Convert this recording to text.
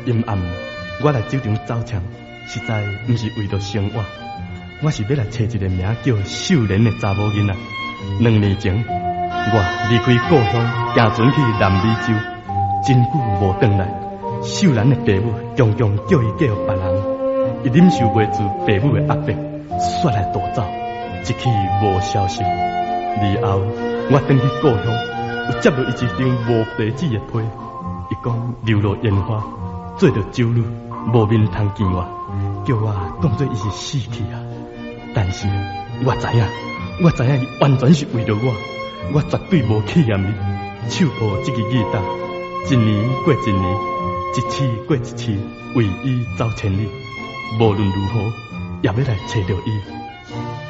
阴暗，我来酒场走抢，实在不是为着生活，我是要来找一个名叫秀莲的查某囡仔。2年前，我离开故乡，行船去南美洲，真久无回来。秀兰的爸母常常叫伊嫁予别人，伊忍受袂住爸母的压迫，煞来逃走，一去无消息。然后我返去故乡，有接到伊一张无地址的批，伊讲流落烟花，做着酒女，无面通见我，叫我当作伊是死去啊。但是我知影伊完全是为着我绝对无气嫌伊，手抱这个义大，一年过一年，一次过一次，为伊走千里，无论如何也要来找到伊。